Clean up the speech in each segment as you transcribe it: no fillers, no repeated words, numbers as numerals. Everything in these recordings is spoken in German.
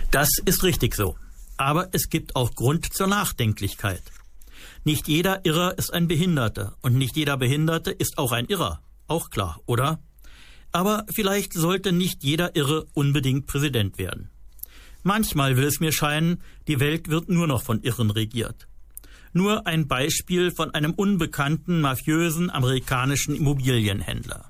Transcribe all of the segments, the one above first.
Das ist richtig so. Aber es gibt auch Grund zur Nachdenklichkeit. Nicht jeder Irrer ist ein Behinderter und nicht jeder Behinderte ist auch ein Irrer. Auch klar, oder? Aber vielleicht sollte nicht jeder Irre unbedingt Präsident werden. Manchmal will es mir scheinen, die Welt wird nur noch von Irren regiert. Nur ein Beispiel von einem unbekannten, mafiösen amerikanischen Immobilienhändler.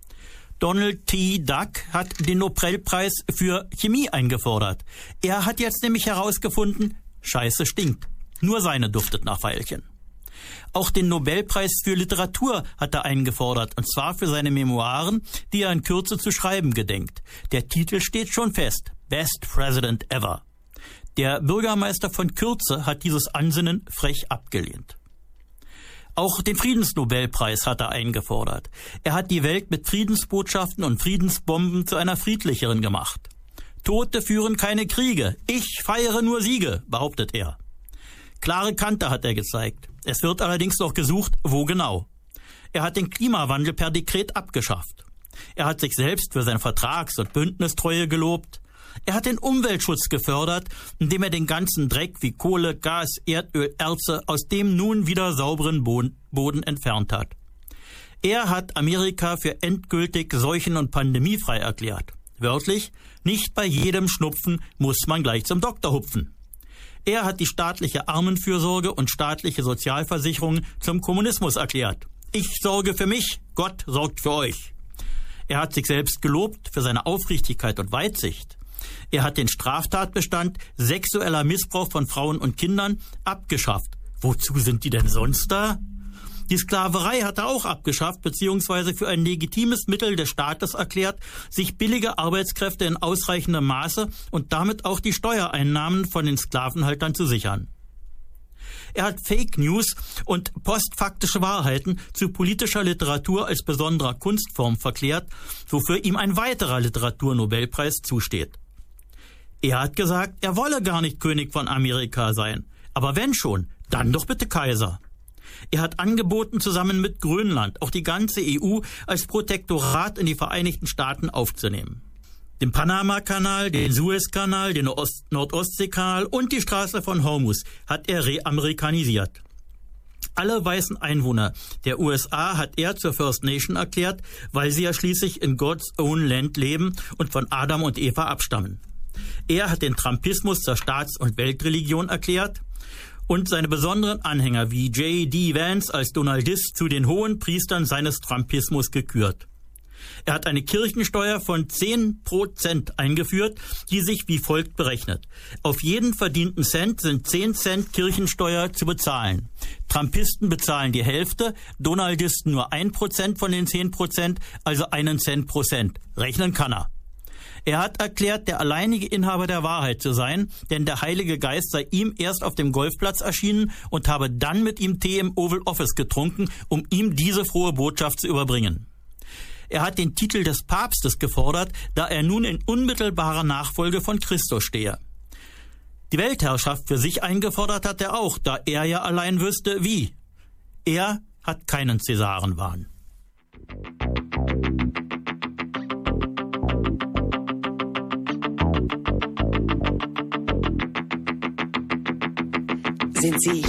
Donald T. Duck hat den Nobelpreis für Chemie eingefordert. Er hat jetzt nämlich herausgefunden, Scheiße stinkt. Nur seine duftet nach Veilchen. Auch den Nobelpreis für Literatur hat er eingefordert, und zwar für seine Memoiren, die er in Kürze zu schreiben gedenkt. Der Titel steht schon fest: Best President Ever. Der Bürgermeister von Kürze hat dieses Ansinnen frech abgelehnt. Auch den Friedensnobelpreis hat er eingefordert. Er hat die Welt mit Friedensbotschaften und Friedensbomben zu einer friedlicheren gemacht. Tote führen keine Kriege. Ich feiere nur Siege, behauptet er. Klare Kante hat er gezeigt. Es wird allerdings noch gesucht, wo genau. Er hat den Klimawandel per Dekret abgeschafft. Er hat sich selbst für seine Vertrags- und Bündnistreue gelobt. Er hat den Umweltschutz gefördert, indem er den ganzen Dreck wie Kohle, Gas, Erdöl, Erze aus dem nun wieder sauberen Boden entfernt hat. Er hat Amerika für endgültig seuchen- und pandemiefrei erklärt. Wörtlich, nicht bei jedem Schnupfen muss man gleich zum Doktor hupfen. Er hat die staatliche Armenfürsorge und staatliche Sozialversicherung zum Kommunismus erklärt. Ich sorge für mich, Gott sorgt für euch. Er hat sich selbst gelobt für seine Aufrichtigkeit und Weitsicht. Er hat den Straftatbestand sexueller Missbrauch von Frauen und Kindern abgeschafft. Wozu sind die denn sonst da? Die Sklaverei hat er auch abgeschafft bzw. für ein legitimes Mittel des Staates erklärt, sich billige Arbeitskräfte in ausreichendem Maße und damit auch die Steuereinnahmen von den Sklavenhaltern zu sichern. Er hat Fake News und postfaktische Wahrheiten zu politischer Literatur als besonderer Kunstform verklärt, wofür ihm ein weiterer Literaturnobelpreis zusteht. Er hat gesagt, er wolle gar nicht König von Amerika sein. Aber wenn schon, dann doch bitte Kaiser. Er hat angeboten, zusammen mit Grönland auch die ganze EU als Protektorat in die Vereinigten Staaten aufzunehmen. Den Panama-Kanal, den Suezkanal, den Nordostseekanal und die Straße von Hormuz hat er reamerikanisiert. Alle weißen Einwohner der USA hat er zur First Nation erklärt, weil sie ja schließlich in God's Own Land leben und von Adam und Eva abstammen. Er hat den Trumpismus zur Staats- und Weltreligion erklärt und seine besonderen Anhänger wie J.D. Vance als Donaldist zu den hohen Priestern seines Trumpismus gekürt. Er hat eine Kirchensteuer von 10% eingeführt, die sich wie folgt berechnet. Auf jeden verdienten Cent sind 10 Cent Kirchensteuer zu bezahlen. Trumpisten bezahlen die Hälfte, Donaldisten nur 1% von den 10%, also 1 Cent pro Cent. Rechnen kann er. Er hat erklärt, der alleinige Inhaber der Wahrheit zu sein, denn der Heilige Geist sei ihm erst auf dem Golfplatz erschienen und habe dann mit ihm Tee im Oval Office getrunken, um ihm diese frohe Botschaft zu überbringen. Er hat den Titel des Papstes gefordert, da er nun in unmittelbarer Nachfolge von Christus stehe. Die Weltherrschaft für sich eingefordert hat er auch, da er ja allein wüsste, wie. Er hat keinen Cäsarenwahn. Sind Sie